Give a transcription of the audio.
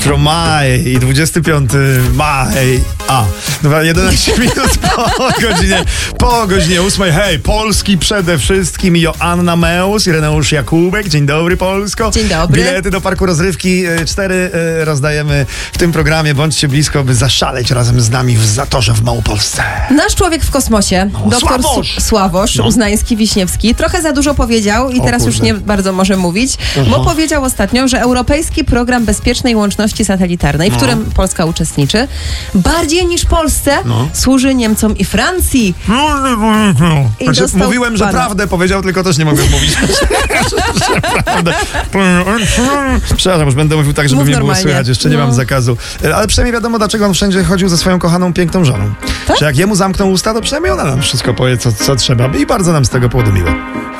From maj i 25 maj. 11 minut po godzinie 8. Hej, Polski przede wszystkim. Joanna Meus, Ireneusz Jakubek. Dzień dobry, Polsko. Dzień dobry. Bilety do Parku Rozrywki 4 rozdajemy w tym programie. Bądźcie blisko, by zaszaleć razem z nami w Zatorze w Małopolsce. Nasz człowiek w kosmosie, doktor Sławosz Uznański-Wiśniewski, trochę za dużo powiedział i teraz już nie bardzo może mówić, bo powiedział ostatnio, że Europejski Program Bezpiecznej Łączności Satelitarnej, w którym Polska uczestniczy, bardziej niż Polsce służy Niemcom i Francji. Mówiłem, że prawdę powiedział, tylko też nie mogę mówić. Przepraszam, już będę mówił tak, żeby mnie było słychać. Jeszcze nie mam zakazu. Ale przynajmniej wiadomo, dlaczego on wszędzie chodził ze swoją kochaną, piękną żoną. Tak? Że jak jemu zamkną usta, to przynajmniej ona nam wszystko powie, co trzeba. I bardzo nam z tego powodu miło.